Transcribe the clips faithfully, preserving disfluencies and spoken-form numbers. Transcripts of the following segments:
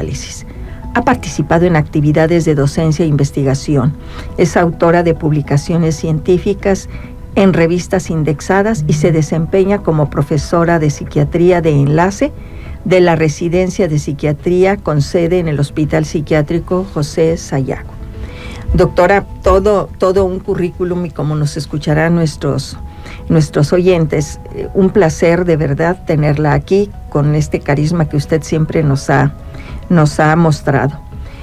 psicoanálisis. Ha participado en actividades de docencia e investigación. Es autora de publicaciones científicas en revistas indexadas y se desempeña como profesora de psiquiatría de enlace de la Residencia de Psiquiatría con sede en el Hospital Psiquiátrico José Sayago. Doctora, todo, todo un currículum, y como nos escucharán nuestros, nuestros oyentes, un placer de verdad tenerla aquí con este carisma que usted siempre nos ha, nos ha mostrado.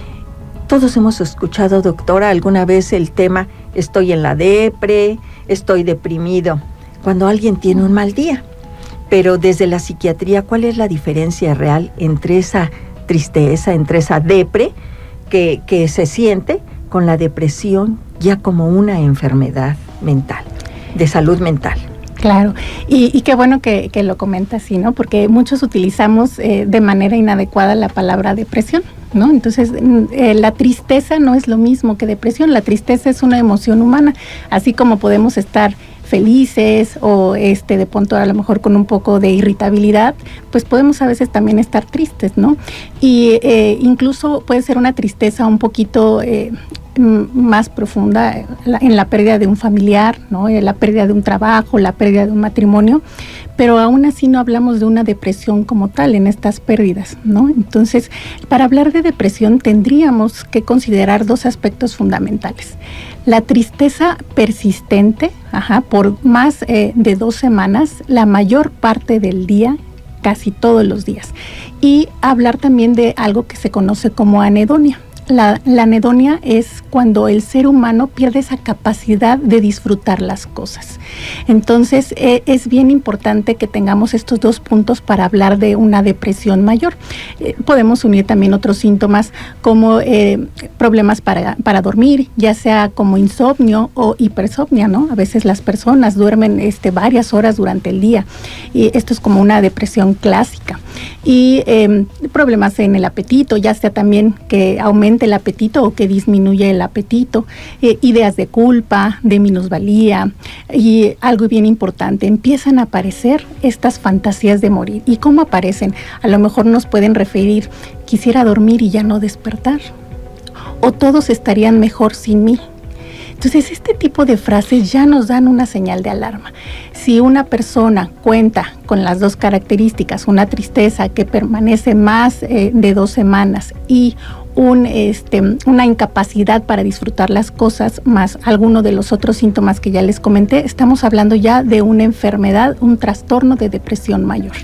Todos hemos escuchado, doctora, alguna vez el tema estoy en la depre, estoy deprimido, cuando alguien tiene un mal día. Pero desde la psiquiatría, ¿cuál es la diferencia real entre esa tristeza, entre esa depre que, que se siente con la depresión ya como una enfermedad mental, de salud mental? Claro, y, y qué bueno que, que lo comenta así, ¿no? Porque muchos utilizamos eh, de manera inadecuada la palabra depresión, ¿no? Entonces, eh, la tristeza no es lo mismo que depresión. La tristeza es una emoción humana, así como podemos estar felices o este de pronto a lo mejor con un poco de irritabilidad, pues podemos a veces también estar tristes, ¿no? Y eh, incluso puede ser una tristeza un poquito eh, más profunda en la pérdida de un familiar, ¿no? La pérdida de un trabajo, la pérdida de un matrimonio, pero aún así no hablamos de una depresión como tal en estas pérdidas, ¿no? Entonces, para hablar de depresión tendríamos que considerar dos aspectos fundamentales. La tristeza persistente, ajá, por más eh, de dos semanas, la mayor parte del día, casi todos los días. Y hablar también de algo que se conoce como anedonia. La, la anedonia es cuando el ser humano pierde esa capacidad de disfrutar las cosas. Entonces, eh, es bien importante que tengamos estos dos puntos para hablar de una depresión mayor. Eh, podemos unir también otros síntomas como eh, problemas para, para dormir, ya sea como insomnio o hipersomnia, ¿no? A veces las personas duermen este, varias horas durante el día y esto es como una depresión clásica. Y eh, problemas en el apetito, ya sea también que aumente el apetito o que disminuye el apetito, eh, ideas de culpa, de minusvalía y algo bien importante, empiezan a aparecer estas fantasías de morir. ¿Y cómo aparecen? A lo mejor nos pueden referir, quisiera dormir y ya no despertar, o todos estarían mejor sin mí. Entonces, este tipo de frases ya nos dan una señal de alarma. Si una persona cuenta con las dos características, una tristeza que permanece más eh, de dos semanas y un, este, una incapacidad para disfrutar las cosas, más alguno de los otros síntomas que ya les comenté, estamos hablando ya de una enfermedad, un trastorno de depresión mayor.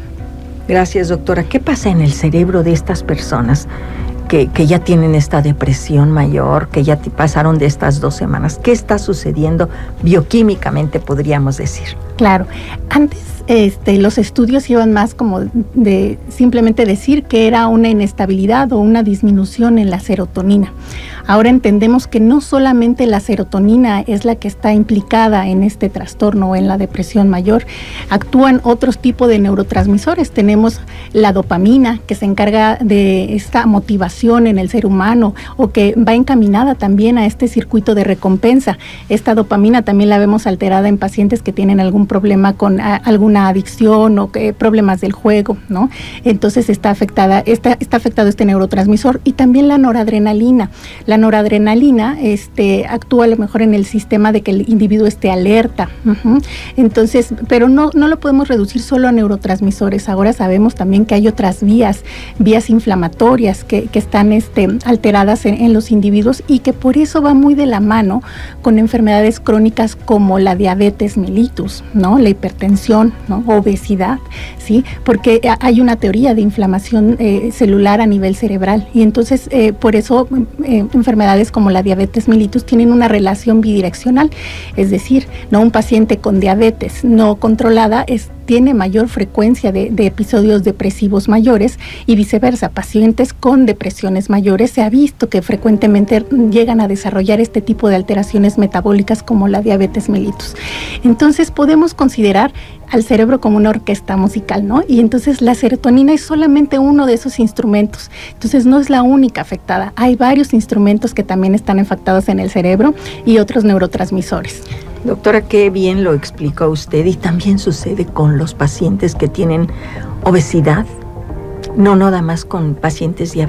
Gracias, doctora. ¿Qué pasa en el cerebro de estas personas que, que ya tienen esta depresión mayor, que ya pasaron de estas dos semanas? ¿Qué está sucediendo bioquímicamente, podríamos decir? Claro, antes este, los estudios iban más como de simplemente decir que era una inestabilidad o una disminución en la serotonina. Ahora entendemos que no solamente la serotonina es la que está implicada en este trastorno o en la depresión mayor, actúan otros tipos de neurotransmisores. Tenemos la dopamina, que se encarga de esta motivación en el ser humano o que va encaminada también a este circuito de recompensa. Esta dopamina también la vemos alterada en pacientes que tienen algún problema con a, alguna adicción o que, problemas del juego, ¿no? Entonces está afectada, está, está afectado este neurotransmisor y también la noradrenalina. La noradrenalina este, actúa a lo mejor en el sistema de que el individuo esté alerta. Uh-huh. Entonces, pero no, no lo podemos reducir solo a neurotransmisores. Ahora sabemos también que hay otras vías, vías inflamatorias que, que están este, alteradas en, en los individuos y que por eso va muy de la mano con enfermedades crónicas como la diabetes mellitus, ¿no? La hipertensión, ¿no? Obesidad, ¿sí? Porque hay una teoría de inflamación eh, celular a nivel cerebral y entonces eh, por eso eh, enfermedades como la diabetes mellitus tienen una relación bidireccional, es decir, no un paciente con diabetes no controlada es tiene mayor frecuencia de, de episodios depresivos mayores y viceversa, pacientes con depresiones mayores se ha visto que frecuentemente llegan a desarrollar este tipo de alteraciones metabólicas como la diabetes mellitus. Entonces podemos considerar al cerebro como una orquesta musical, ¿no? Y entonces la serotonina es solamente uno de esos instrumentos, entonces no es la única afectada, hay varios instrumentos que también están afectados en el cerebro y otros neurotransmisores. Doctora, qué bien lo explicó usted y también sucede con los pacientes que tienen obesidad, no nada más con pacientes diabéticos.